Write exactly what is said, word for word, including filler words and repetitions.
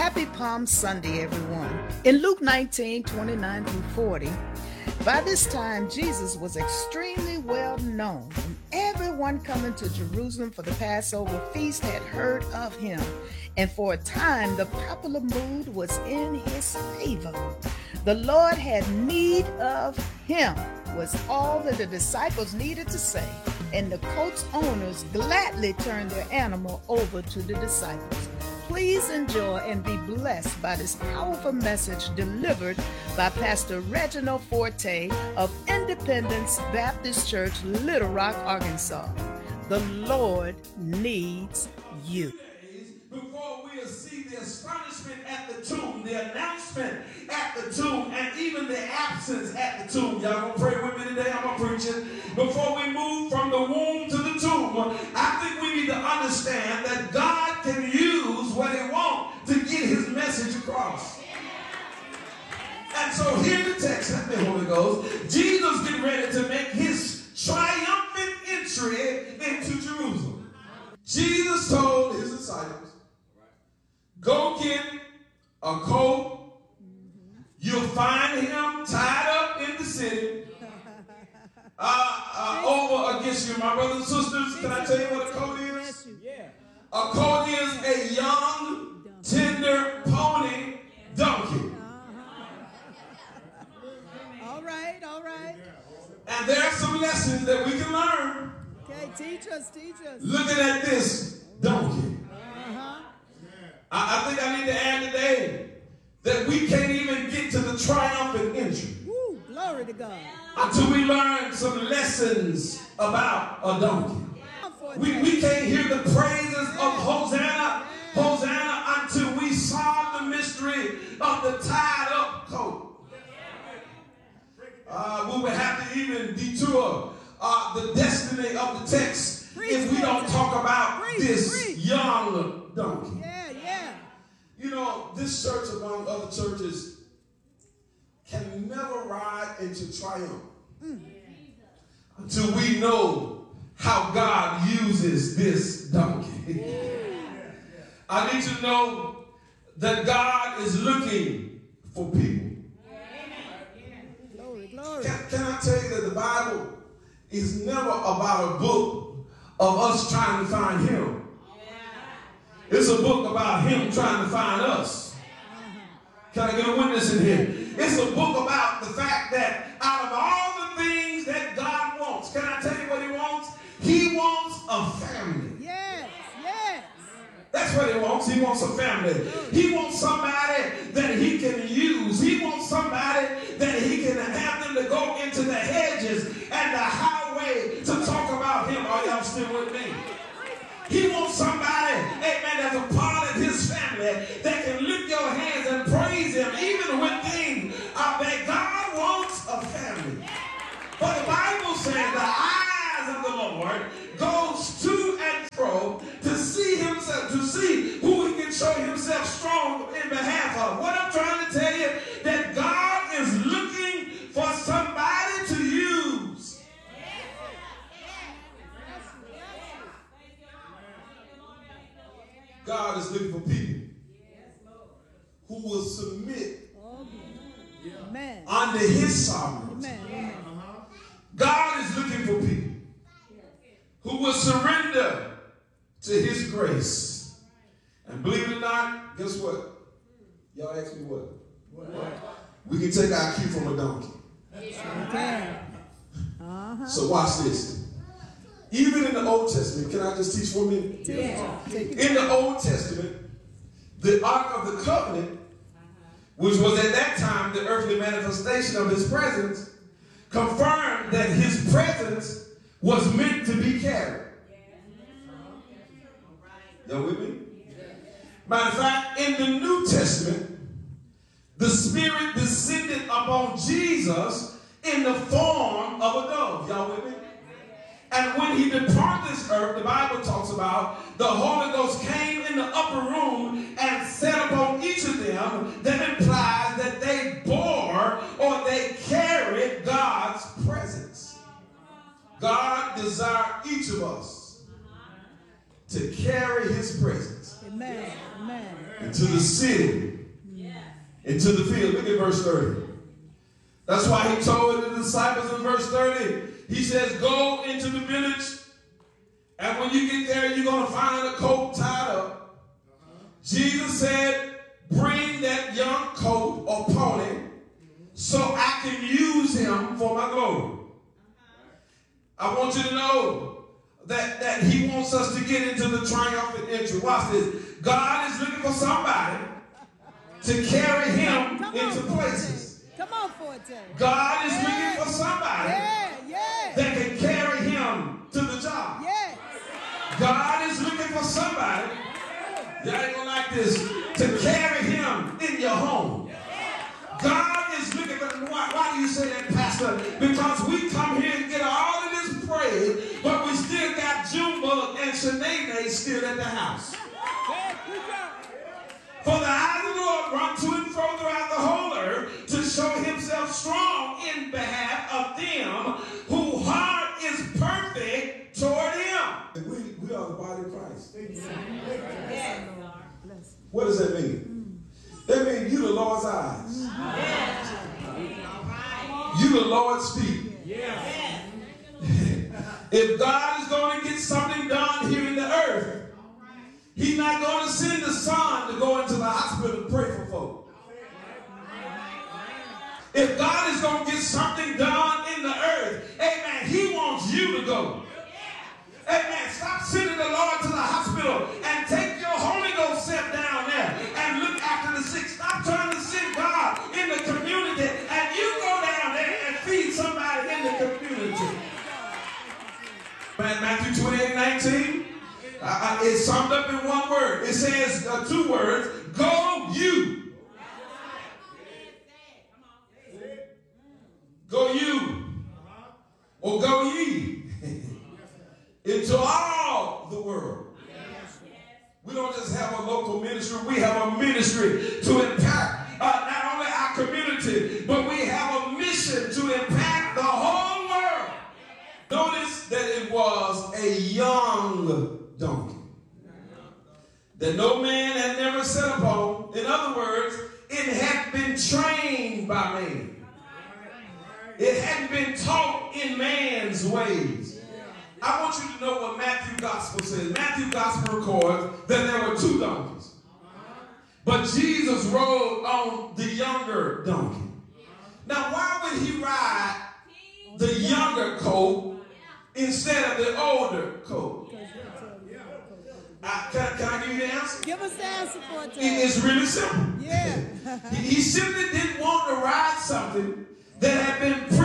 Happy Palm Sunday, everyone. In Luke nineteen, twenty-nine through forty, by this time Jesus was extremely well known, and everyone coming to Jerusalem for the Passover feast had heard of him, and for a time the popular mood was in his favor. The Lord had need of him, was all that the disciples needed to say, and the coach owners gladly turned their animal over to the disciples. Please enjoy and be blessed by this powerful message delivered by Pastor Reginald Forte of Independence Baptist Church, Little Rock, Arkansas. The Lord needs you. Before we'll see the astonishment at the tomb, the announcement at the tomb, and even the absence at the tomb. Y'all gonna pray with me today? I'm gonna preach it. Before we move from the womb to the tomb, I think we need to understand that God can use what he wants to get his message across. And so here's the text, help me, Holy Ghost. Jesus getting ready to make his triumphant entry into Jerusalem. Jesus told his disciples, go get a coat. You'll find him tied up in the city. Uh, uh, over against you. My brothers and sisters, can I tell you what a coat is? A coat is a young, tender pony donkey. All right, all right. And there are some lessons that we can learn. Okay, teach us, teach us. Looking at this donkey. Uh-huh. I, I think I need to add today that we can't even get to the triumphant entry. Woo, glory to God. Until we learn some lessons about a donkey. We, we can't hear the praises of Hosanna, Hosanna until we solve the mystery of the tied up coat. Uh, we would have to even detour uh, the destiny of the text if we don't talk about this young donkey. Yeah, yeah. You know, this church, among other churches, can never ride into triumph mm. until we know how God uses this donkey. Yeah. I need to know that God is looking for people. Glory, glory. Can, can I tell you that the Bible is never about a book of us trying to find him. It's a book about him trying to find us. Can I get a witness in here? It's a book about the fact that out of all the things that God wants, can I tell you what he wants? He wants a family. Yes, yes. That's what he wants. He wants a family. He wants somebody that he can use. He wants somebody that he can have them to go into the hedges and the highway to talk about him. Are y'all still with me? He wants somebody, amen, that's a part of his family that can lift your hands and praise him even when things are bad. God wants a family. But the Bible says the eyes of the Lord goes to and fro to see himself, to see who he can show himself strong in behalf of. What I'm trying to tell you, that God is looking for somebody to use. God is looking for people who will submit Amen. under his sovereignty. Amen. God is looking for people who will surrender to his grace. And believe it or not, guess what? Y'all ask me what? What? We can take our cue from a donkey. Okay. Uh-huh. So watch this. Even in the Old Testament, can I just teach for a minute? Yeah. In the Old Testament, the Ark of the Covenant, which was at that time the earthly manifestation of his presence, confirmed that his presence was meant to be carried. Y'all with me? Matter of fact, in the New Testament, the Spirit descended upon Jesus in the form of a dove. Y'all with me? And when he departed this earth, the Bible talks about the Holy Ghost came in the upper room and sat upon each of them. That implies that they bore or they carried God's presence. God desires each of us to carry his presence. Amen. Amen. Into the city. Into the field. Look at verse thirty. That's why he told the disciples in verse thirty, he says, go into the village, and when you get there, you're going to find a colt tied up. Jesus said, bring that young colt or pony so I can use him for my glory. I want you to know that, that he wants us to get into the triumphant entry. Watch this. God is looking for somebody to carry him Come into on, places. Come on, Forte. God is yeah. looking for somebody yeah, yeah. that can carry him to the job. Yes. God is looking for somebody, y'all ain't gonna like this, to carry him in your home. God is looking for, why, why do you say that, Pastor? Because we come here and get all of this praise, but we still got Junebug and Shanae still at the house. For the eyes of the Lord run to and fro throughout the whole earth to show himself strong in behalf of them whose heart is perfect toward him. We, we are the body of Christ. Yes. What does that mean? That means you the Lord's eyes. Yes. You the Lord's feet. Yes. If God is going to get something done here in the earth, he's not going to send the son to go into the hospital to pray for folk. If God is going to get something done in the earth, amen, he wants you to go. Amen. Stop sending the Lord to the hospital and take your Holy Ghost self down there and look after the sick. Stop trying to send God in the community and you go down there and feed somebody in the community. Matthew twenty-eight nineteen. Uh, it's summed up in one word. It says uh, two words. Go you. Go you. Or go ye. Into all the world. We don't just have a local ministry. We have a ministry to impact uh, not only our community, but we have a mission to impact the whole world. Notice that it was a young donkey that no man had never sat upon. In other words, it had been trained by man. It hadn't been taught in man's ways. I want you to know what Matthew Gospel says. Matthew Gospel records that there were two donkeys. But Jesus rode on the younger donkey. Now, why would he ride the younger colt instead of the older colt? I, can, can I give you the answer? Give us the answer for it. It's really simple. Yeah. he, he simply didn't want to ride something that had been